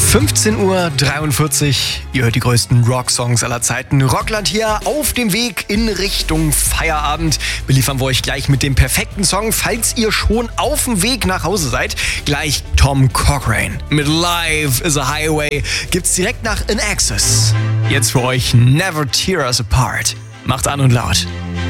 15:43 Uhr. Ihr hört die größten Rock-Songs aller Zeiten. Rockland hier auf dem Weg in Richtung Feierabend. Beliefern wir euch gleich mit dem perfekten Song, falls ihr schon auf dem Weg nach Hause seid. Gleich Tom Cochrane mit Life is a Highway gibt's direkt nach In Excess. Jetzt für euch Never Tear Us Apart. Macht an und laut.